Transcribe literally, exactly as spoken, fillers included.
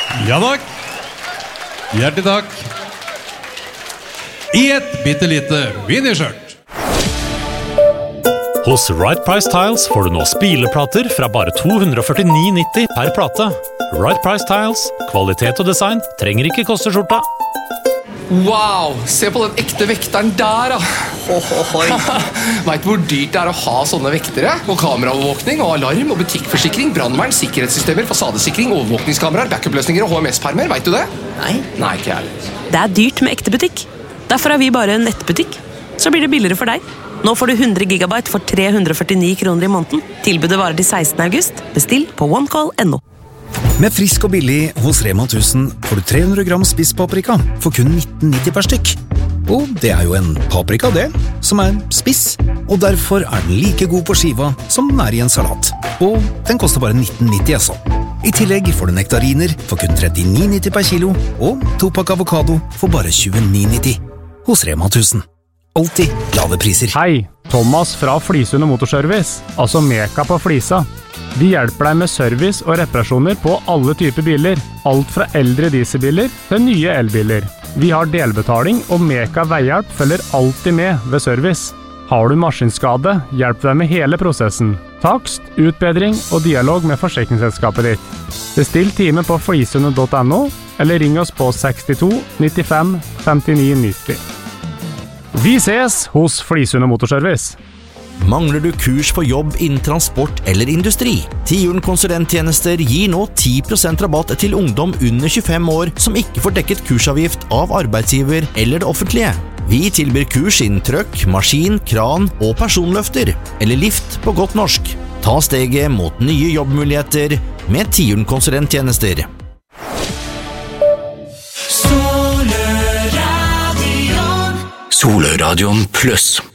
Ja takk. Hjertelig takk. I et bittelite miniskjørt. Hos Right Price Tiles får du nå spileplater fra bare to hundre førtini nitti per plate. Right Price Tiles, kvalitet og design trenger ikke koste skjorta. Wow, se på den ekte vekteren der da. Vet du hvor dyrt det er å ha sånne vektere? Og kameraovervåkning, og alarm, og butikkforsikring, brandvern, sikkerhetssystemer, fasadesikring, overvåkningskameraer, backup-løsninger og H M S-permer, vet du det? Nei. Nei, ikke jeg. Det er dyrt med ekte butikk. Derfor er vi bare en nettbutikk. Så blir det billigere for deg. Nå får du hundre gigabyte for tre hundre førtini kroner i måneden. Tilbudet varer til sekstende august. Bestill på onecall punktum no. Med frisk og billig hos Rema tusen får du tre hundre gram spisspaprika for kun nitten nitti per stykk. Og det er jo en paprika det, som er spiss, og derfor er den like god på skiva som den er i en salat. Og den koster bare nitten nitti altså. I tillegg får du nektariner for kun trettini nitti per kilo, og to pakk avokado for bare tjueni nitti. Hos Rema tusen. Alltid lave priser. Hei, Thomas fra Flisund Motorservice, altså Meka på Flisa. Vi hjelper deg med service og reparasjoner på alle typer biler, alt fra eldre dieselbiler til nye elbiler. Vi har delbetaling, og Meka Veihjelp følger alltid med ved service. Har du maskinskade, hjelper deg med hele prosessen. Takst, utbedring og dialog med forsikringsselskapet ditt. Bestill time på flisund punktum no, eller ring oss på sekstito nittifem femtini nitti. Vi ses hos Flisund Motorservice. Mangler du kurs for jobb innen transport eller industri? Tiuren konsulenttjenester gir nå ti prosent rabatt til ungdom under tjuefem år som ikke får dekket kursavgift av arbeidsgiver eller det offentlige. Vi tilbyr kurs innen trøkk, maskin, kran og personløfter, eller lift på godt norsk. Ta steget mot nye jobbmuligheter med Tiuren konsulenttjenester. Soløradion Soløradion pluss.